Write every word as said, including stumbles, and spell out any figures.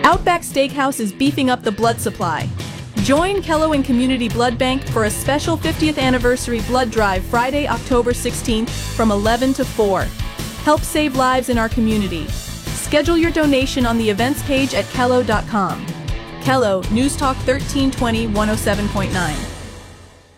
Outback Steakhouse is beefing up the blood supply. Join Kello and Community Blood Bank for a special fiftieth anniversary blood drive Friday, October sixteenth from eleven to four. Help save lives in our community. Schedule your donation on the events page at kello dot com. Kello, News Talk thirteen twenty, one oh seven point nine.